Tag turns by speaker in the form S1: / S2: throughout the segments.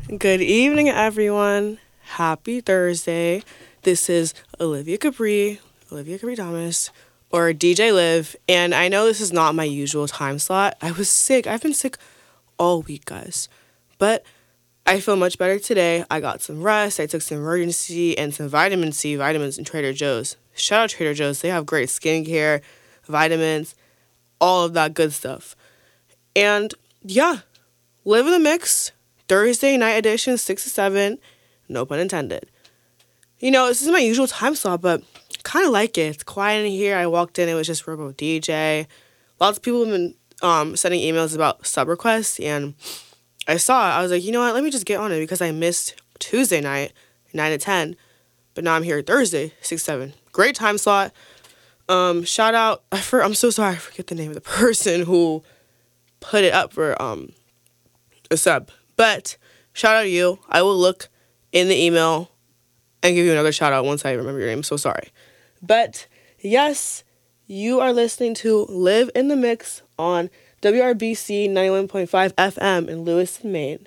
S1: Good evening, everyone. Happy Thursday. This is Olivia Capri Thomas, or DJ Liv, and I know this is not my usual time slot. I was sick. I've been sick all week, guys. But I feel much better today. I got some rest. I took some emergency and some vitamin C vitamins in Trader Joe's. Shout out Trader Joe's. They have great skincare, vitamins, all of that good stuff. And yeah, live in the mix. Thursday night edition, 6 to 7. No pun intended. This is my usual time slot, but kind of like it. It's quiet in here. I walked in, it was just Robo DJ. Lots of people have been sending emails about sub requests, and I saw it. I was like, you know what? Let me just get on it because I missed Tuesday night, 9 to 10. But now I'm here Thursday, 6 to 7. Great time slot. Shout out. I'm so sorry. I forget the name of the person who put it up for a sub. But shout out to you. I will look in the email and give you another shout out once I remember your name. So sorry. But yes, you are listening to Live in the Mix on WRBC 91.5 FM in Lewiston, Maine.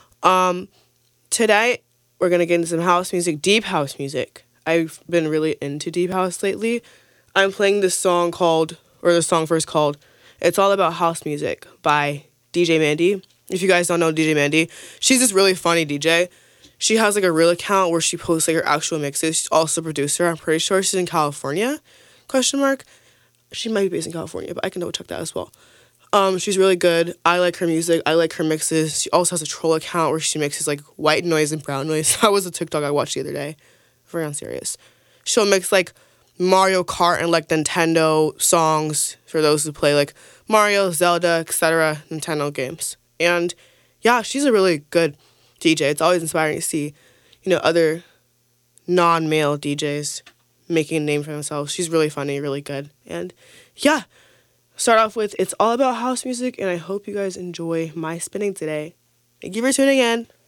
S1: Today we're gonna get into some house music, deep house music. I've been really into deep house lately. I'm playing the song called "It's All About House Music" by DJ Mandy. If you guys don't know DJ Mandy, she's this really funny DJ. She has a real account where she posts her actual mixes. She's also a producer. I'm pretty sure she's in California, ? She might be based in California, but I can double check that as well. She's really good. I like her music. I like her mixes. She also has a troll account where she mixes white noise and brown noise. That was a TikTok I watched the other day. Very unserious. She'll mix Mario Kart and Nintendo songs for those who play Mario, Zelda, etc. Nintendo games. And yeah, she's a really good DJ. It's always inspiring to see, other non-male DJs making a name for themselves. She's really funny, really good. And yeah, start off with It's All About House Music, and I hope you guys enjoy my spinning today. Thank you for tuning in.